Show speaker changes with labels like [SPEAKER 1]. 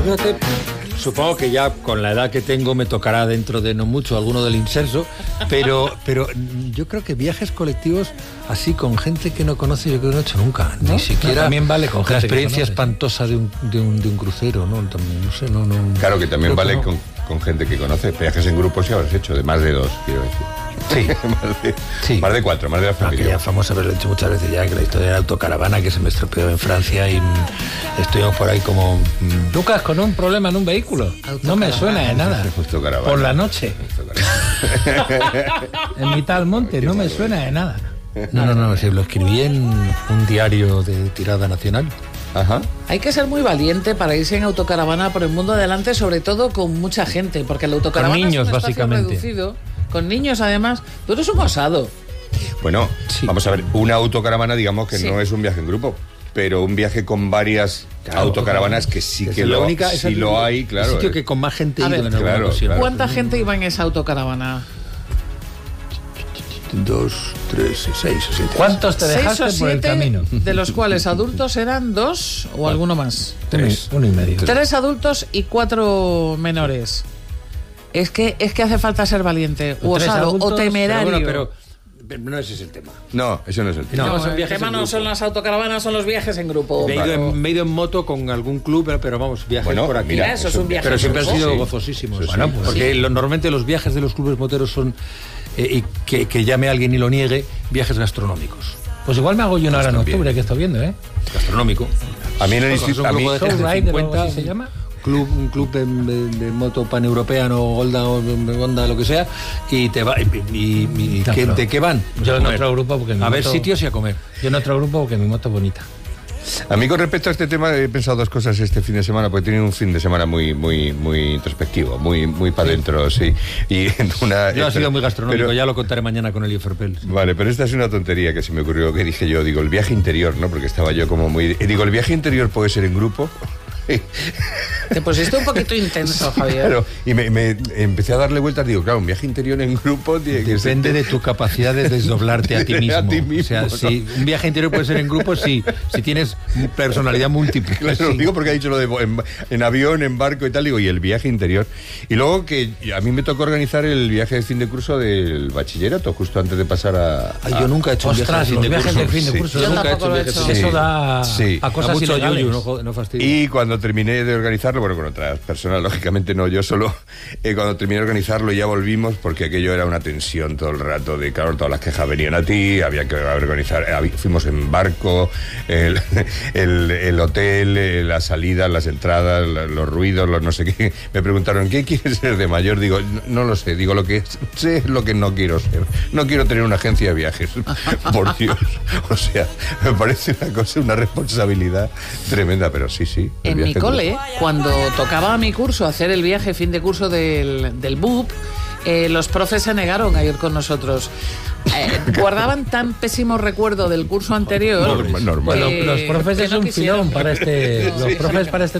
[SPEAKER 1] Fíjate, supongo que ya con la edad que tengo me tocará dentro de no mucho alguno del inserso, pero yo creo que viajes colectivos así con gente que no conoce, yo creo que no he hecho nunca, ¿no? Ni siquiera
[SPEAKER 2] también vale con gente
[SPEAKER 1] la experiencia
[SPEAKER 2] que conoce.
[SPEAKER 1] espantosa de un crucero, ¿no? También, no sé, no.
[SPEAKER 3] Claro que también vale
[SPEAKER 1] no.
[SPEAKER 3] con gente que conoce. Viajes en grupo sí habrás hecho, de más de 2, quiero decir.
[SPEAKER 1] Sí. Sí.
[SPEAKER 3] Más de 4, más de la familia.
[SPEAKER 1] Aquella famosa, pero lo he dicho muchas veces ya, que la historia de la autocaravana que se me estropeó en Francia y estuvimos por ahí como...
[SPEAKER 2] Lucas, con un problema en un vehículo. No me suena de nada.
[SPEAKER 3] Autocaravana.
[SPEAKER 2] Por la noche. En mitad del monte, no me suena de nada.
[SPEAKER 1] No, sí, lo escribí en un diario de tirada nacional.
[SPEAKER 3] Ajá.
[SPEAKER 4] Hay que ser muy valiente para irse en autocaravana por el mundo adelante, sobre todo con mucha gente, porque la autocaravana
[SPEAKER 1] Con niños,
[SPEAKER 4] es un espacio
[SPEAKER 1] básicamente.
[SPEAKER 4] reducido, con niños además. Tú eres un osado.
[SPEAKER 3] Bueno,
[SPEAKER 1] Sí.
[SPEAKER 3] vamos a ver, una autocaravana, digamos que
[SPEAKER 4] Sí.
[SPEAKER 3] no es un viaje en grupo, pero un viaje con varias autocaravanas que sí que lo, sí lo hay, claro.
[SPEAKER 1] El sitio que con más gente he
[SPEAKER 4] A
[SPEAKER 1] ido
[SPEAKER 4] ver,
[SPEAKER 1] en alguna
[SPEAKER 3] claro,
[SPEAKER 1] ocasión.
[SPEAKER 3] claro.
[SPEAKER 4] ¿Cuánta gente iba en esa autocaravana?
[SPEAKER 1] 2, 3, 6 o 7.
[SPEAKER 2] ¿Cuántos te
[SPEAKER 4] 6
[SPEAKER 2] dejaste
[SPEAKER 4] o
[SPEAKER 2] por el
[SPEAKER 4] 7,
[SPEAKER 2] camino?
[SPEAKER 4] de los cuales adultos eran 2 o alguno más.
[SPEAKER 1] 3.
[SPEAKER 2] Uno y medio.
[SPEAKER 4] 3 adultos y 4 menores. Es que hace falta ser valiente, o
[SPEAKER 2] Tres
[SPEAKER 4] osado, o
[SPEAKER 2] adultos,
[SPEAKER 4] temerario.
[SPEAKER 1] Pero no ese es el tema.
[SPEAKER 3] No, eso no es el tema.
[SPEAKER 1] No,
[SPEAKER 4] No,
[SPEAKER 1] son
[SPEAKER 4] el
[SPEAKER 1] viajes
[SPEAKER 4] tema
[SPEAKER 1] en
[SPEAKER 4] no
[SPEAKER 1] grupo.
[SPEAKER 4] son las autocaravanas, son los viajes en grupo.
[SPEAKER 1] Me he ido en moto con algún club, pero vamos, viajes
[SPEAKER 3] Bueno,
[SPEAKER 1] por aquí.
[SPEAKER 3] mira,
[SPEAKER 4] eso es un viaje
[SPEAKER 1] Pero
[SPEAKER 4] en
[SPEAKER 1] siempre han
[SPEAKER 4] grupo.
[SPEAKER 1] sido
[SPEAKER 3] Sí.
[SPEAKER 1] gozosísimos.
[SPEAKER 3] Sí, sí.
[SPEAKER 1] Bueno, pues, porque normalmente los viajes de los clubes moteros son, y que llame a alguien y lo niegue, viajes gastronómicos.
[SPEAKER 2] Pues igual me hago yo una hora en octubre, que estoy viendo, ¿eh?
[SPEAKER 1] Gastronómico.
[SPEAKER 3] A mí en el
[SPEAKER 1] Pues
[SPEAKER 3] instituto,
[SPEAKER 1] un
[SPEAKER 3] a mí,
[SPEAKER 1] grupo de gente,
[SPEAKER 2] Showride,
[SPEAKER 1] 50,
[SPEAKER 2] ¿algo así se llama?
[SPEAKER 1] un club de moto paneuropeano, Honda, lo que sea, y te va y
[SPEAKER 2] No, pero
[SPEAKER 1] ¿de qué van?
[SPEAKER 2] Yo
[SPEAKER 1] A
[SPEAKER 2] en
[SPEAKER 1] comer.
[SPEAKER 2] otro grupo porque mi
[SPEAKER 1] a ver
[SPEAKER 2] moto-
[SPEAKER 1] sitios y a comer.
[SPEAKER 2] Yo en otro grupo porque mi moto es bonita.
[SPEAKER 3] a mí con respecto a este tema he pensado 2 cosas este fin de semana, porque he tenido un fin de semana muy introspectivo, muy para adentro, sí. Y
[SPEAKER 1] Yo ha sido muy gastronómico,
[SPEAKER 3] pero-
[SPEAKER 1] ya lo contaré mañana con el Ferpel.
[SPEAKER 3] Vale, pero esta es una tontería que se me ocurrió, que dije yo, digo, el viaje interior, ¿no? Porque estaba yo como muy... Digo, ¿el viaje interior puede ser en grupo?
[SPEAKER 4] Te pusiste un poquito intenso, Javier.
[SPEAKER 3] Claro, y me empecé a darle vueltas, digo, claro, un viaje interior en grupo tiene que ser...
[SPEAKER 1] Depende de tu capacidad de desdoblarte a ti mismo.
[SPEAKER 3] A ti mismo,
[SPEAKER 1] O sea,
[SPEAKER 3] ¿no?
[SPEAKER 1] si un viaje interior puede ser en grupo, sí. Si tienes personalidad múltiple.
[SPEAKER 3] Claro,
[SPEAKER 1] sí.
[SPEAKER 3] digo porque ha dicho lo de en avión, en barco y tal, digo, y el viaje interior. Y luego que a mí me tocó organizar el viaje de fin de curso del bachillerato, justo antes de pasar a...
[SPEAKER 1] Ay, yo nunca he hecho un viaje
[SPEAKER 2] Ostras,
[SPEAKER 1] de
[SPEAKER 2] los
[SPEAKER 1] fin de
[SPEAKER 2] viajes
[SPEAKER 1] curso.
[SPEAKER 2] de fin de
[SPEAKER 3] Sí.
[SPEAKER 2] curso.
[SPEAKER 4] Yo
[SPEAKER 1] Nunca he
[SPEAKER 4] tampoco
[SPEAKER 1] hecho
[SPEAKER 4] lo he
[SPEAKER 1] viajes
[SPEAKER 4] hecho.
[SPEAKER 1] de
[SPEAKER 2] Eso
[SPEAKER 1] fin de
[SPEAKER 2] da
[SPEAKER 3] Sí.
[SPEAKER 2] a cosas
[SPEAKER 1] mucho
[SPEAKER 2] ilegales.
[SPEAKER 1] yoyo, no fastidio.
[SPEAKER 3] Y cuando terminé de organizarlo, bueno, con otras personas, lógicamente no yo solo, cuando terminé de organizarlo ya volvimos porque aquello era una tensión todo el rato, de claro, todas las quejas venían a ti, había que organizar, fuimos en barco, el hotel, las salidas, las entradas, los ruidos, los no sé qué. Me preguntaron, ¿qué quieres ser de mayor? Digo, no lo sé, digo, lo que sé es lo que no quiero ser. No quiero tener una agencia de viajes, por Dios. O sea, me parece una cosa, una responsabilidad tremenda, pero sí. el
[SPEAKER 4] En mi
[SPEAKER 3] viaje
[SPEAKER 4] cole, cuando tocaba mi curso hacer el viaje fin de curso del BUP, los profes se negaron a ir con nosotros. Guardaban tan pésimo recuerdo del curso anterior.
[SPEAKER 3] Normal.
[SPEAKER 2] Bueno,
[SPEAKER 4] que-
[SPEAKER 2] los profes
[SPEAKER 4] que
[SPEAKER 2] es
[SPEAKER 4] no
[SPEAKER 2] un
[SPEAKER 4] quisieron.
[SPEAKER 2] filón para este... Los profes para este